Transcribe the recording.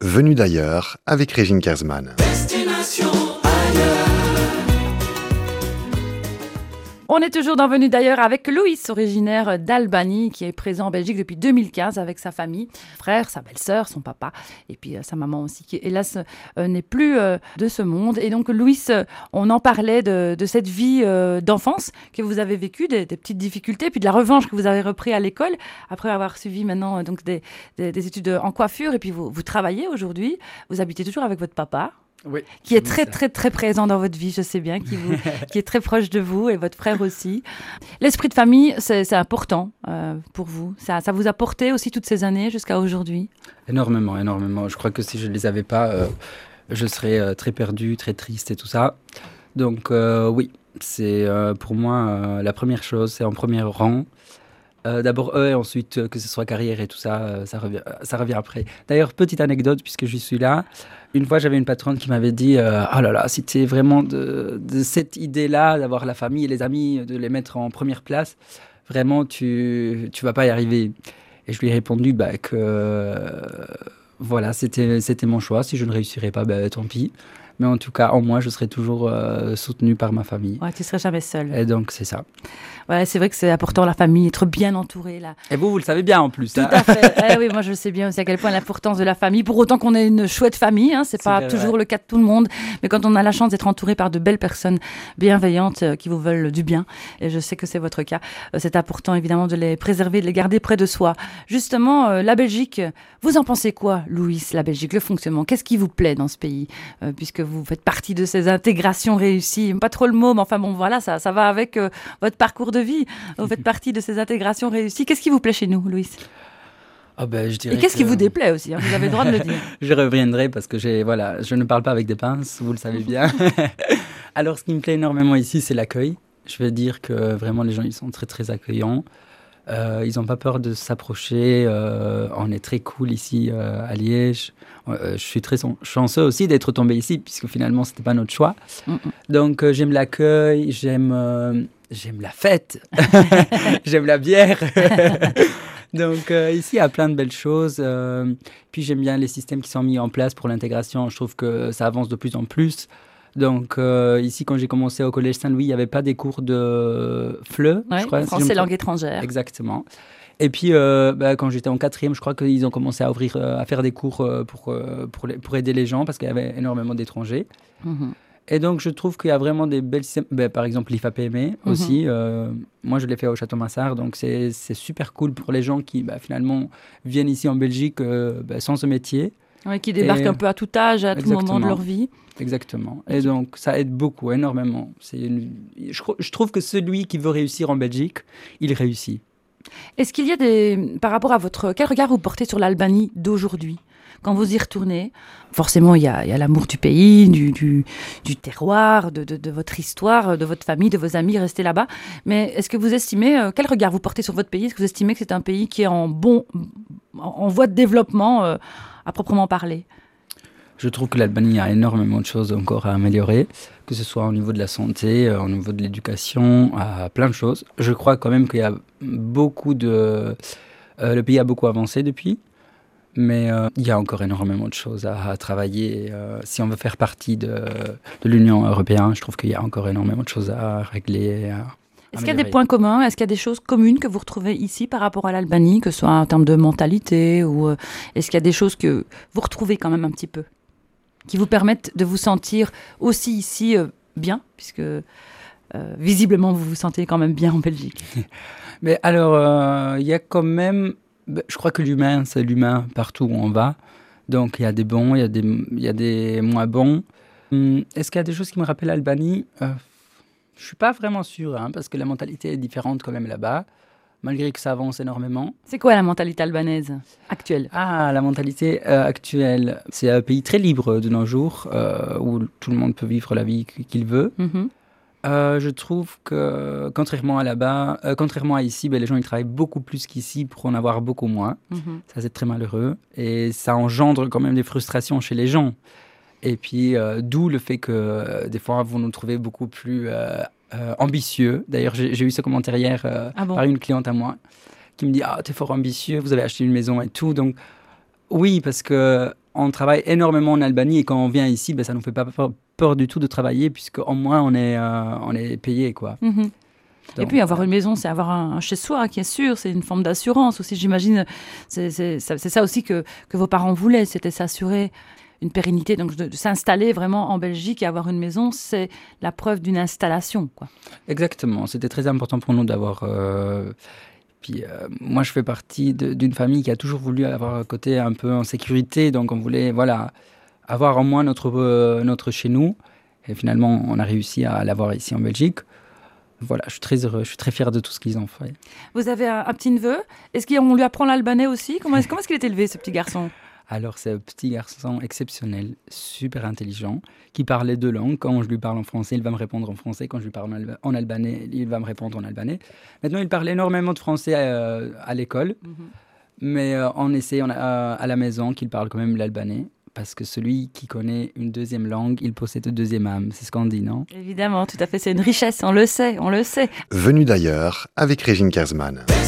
Venus d'ailleurs avec Régine Kersman. Destination ailleurs. On est toujours dans Venus d'ailleurs avec Louis, originaire d'Albanie, qui est présent en Belgique depuis 2015 avec sa famille, frère, sa belle-sœur, son papa, et puis sa maman aussi, qui hélas n'est plus de ce monde. Et donc Louis, on en parlait de cette vie d'enfance que vous avez vécue, des petites difficultés, puis de la revanche que vous avez repris à l'école, après avoir suivi maintenant donc des études en coiffure, et puis vous travaillez aujourd'hui, vous habitez toujours avec votre papa. Oui, qui est très présent dans votre vie, je sais bien, qui est très proche de vous et votre frère aussi. L'esprit de famille, c'est important pour vous. Ça vous a porté aussi toutes ces années jusqu'à aujourd'hui? Énormément. Je crois que si je ne les avais pas, je serais très perdu, très triste et tout ça. Donc oui, c'est pour moi la première chose, c'est en premier rang. D'abord eux et ensuite que ce soit carrière et tout ça, ça revient après. D'ailleurs, petite anecdote puisque je suis là. Une fois, j'avais une patronne qui m'avait dit « Oh là là, si tu es vraiment de cette idée-là, d'avoir la famille et les amis, de les mettre en première place, vraiment, tu vas pas y arriver. » Et je lui ai répondu que voilà, c'était mon choix. Si je ne réussirais pas, tant pis. Mais en tout cas, en moi, je serai toujours soutenu par ma famille. Ouais, tu ne serais jamais seul. Et donc, c'est ça. Ouais, c'est vrai que c'est important, la famille, être bien entouré. Là. Et vous le savez bien en plus. Tout à fait. Oui, moi, je sais bien aussi à quel point l'importance de la famille. Pour autant qu'on ait une chouette famille, c'est pas toujours le cas de tout le monde. Mais quand on a la chance d'être entouré par de belles personnes bienveillantes qui vous veulent du bien, et je sais que c'est votre cas, c'est important évidemment de les préserver, de les garder près de soi. Justement, la Belgique, vous en pensez quoi, Louis, la Belgique, le fonctionnement? Qu'est-ce qui vous plaît dans ce pays, puisque vous faites partie de ces intégrations réussies? Pas trop le mot, mais enfin bon, voilà, ça va avec votre parcours de vie. Vous faites partie de ces intégrations réussies. Qu'est-ce qui vous plaît chez nous, Louis? Je dirais et qu'est-ce qui vous déplaît aussi, vous avez le droit de le dire. Je reviendrai parce que je ne parle pas avec des pinces, vous le savez bien. Alors, ce qui me plaît énormément ici, c'est l'accueil. Je veux dire que vraiment, les gens, ils sont très, très accueillants. Ils n'ont pas peur de s'approcher. On est très cool ici à Liège. Je suis très chanceux aussi d'être tombé ici, puisque finalement, ce n'était pas notre choix. Donc, j'aime l'accueil, j'aime la fête, j'aime la bière. Donc, ici, il y a plein de belles choses. Puis, j'aime bien les systèmes qui sont mis en place pour l'intégration. Je trouve que ça avance de plus en plus. Donc, ici, quand j'ai commencé au Collège Saint-Louis, il n'y avait pas des cours de FLE, je crois. Français langue étrangère. Exactement. Et puis, quand j'étais en 4e, je crois qu'ils ont commencé à faire des cours pour aider les gens parce qu'il y avait énormément d'étrangers. Et donc, je trouve qu'il y a vraiment des belles systèmes. Par exemple, l'IFAPME aussi. Moi, je l'ai fait au Château-Massard. Donc, c'est super cool pour les gens qui, finalement, viennent ici en Belgique sans ce métier. Oui, qui débarquent un peu à tout âge, à tout moment de leur vie. Exactement. Et donc, ça aide beaucoup, énormément. Je trouve que celui qui veut réussir en Belgique, il réussit. Est-ce qu'il y a par rapport à quel regard vous portez sur l'Albanie d'aujourd'hui? Quand vous y retournez, forcément, il y a l'amour du pays, du terroir, de votre histoire, de votre famille, de vos amis restés là-bas. Mais est-ce que vous estimez, quel regard vous portez sur votre pays? Est-ce que vous estimez que c'est un pays qui est en voie de développement à proprement parler? Je trouve que l'Albanie a énormément de choses encore à améliorer, que ce soit au niveau de la santé, au niveau de l'éducation, plein de choses. Je crois quand même qu'il y a le pays a beaucoup avancé depuis, mais il y a encore énormément de choses à travailler. Si on veut faire partie de l'Union européenne, je trouve qu'il y a encore énormément de choses à régler. Est-ce qu'il y a des points communs? Est-ce qu'il y a des choses communes que vous retrouvez ici par rapport à l'Albanie, que ce soit en termes de mentalité, ou est-ce qu'il y a des choses que vous retrouvez quand même un petit peu, qui vous permettent de vous sentir aussi ici bien, puisque visiblement vous vous sentez quand même bien en Belgique? Mais alors, il y a quand même, je crois que l'humain, c'est l'humain partout où on va. Donc il y a des bons, il y a des moins bons. Est-ce qu'il y a des choses qui me rappellent l'Albanie? Je ne suis pas vraiment sûr, parce que la mentalité est différente quand même là-bas, malgré que ça avance énormément. C'est quoi la mentalité albanaise actuelle? La mentalité actuelle, c'est un pays très libre de nos jours, où tout le monde peut vivre la vie qu'il veut. Je trouve que, contrairement à ici, les gens ils travaillent beaucoup plus qu'ici pour en avoir beaucoup moins. Ça, c'est très malheureux. Et ça engendre quand même des frustrations chez les gens. Et puis, d'où le fait que des fois, vous nous trouvez beaucoup plus ambitieux. D'ailleurs, j'ai eu ce commentaire hier par une cliente à moi qui me dit « Ah, t'es fort ambitieux, vous avez acheté une maison et tout. » Donc, oui, parce que on travaille énormément en Albanie et quand on vient ici, ça ne nous fait pas peur du tout de travailler puisqu'au moins on est payé, quoi. Mm-hmm. Et puis avoir une maison, c'est avoir un chez-soi qui est sûr, c'est une forme d'assurance aussi, j'imagine. C'est ça aussi que vos parents voulaient, c'était s'assurer une pérennité, donc de s'installer vraiment en Belgique et avoir une maison, c'est la preuve d'une installation, quoi. Exactement, c'était très important pour nous d'avoir... moi, je fais partie d'une famille qui a toujours voulu avoir un côté un peu en sécurité, donc on voulait avoir au moins notre chez nous. Et finalement, on a réussi à l'avoir ici en Belgique. Voilà, je suis très heureux, je suis très fier de tout ce qu'ils ont fait. Vous avez un petit neveu. Est-ce qu'on lui apprend l'albanais aussi ? Comment est-ce qu'il est élevé, ce petit garçon ? Alors, c'est un petit garçon exceptionnel, super intelligent, qui parle les deux langues. Quand je lui parle en français, il va me répondre en français. Quand je lui parle en albanais, il va me répondre en albanais. Maintenant, il parle énormément de français à l'école, mais on essaie à la maison qu'il parle quand même l'albanais. Parce que celui qui connaît une deuxième langue, il possède une deuxième âme. C'est ce qu'on dit, non ? Évidemment, tout à fait. C'est une richesse, on le sait. Venu d'ailleurs avec Régine Kersman.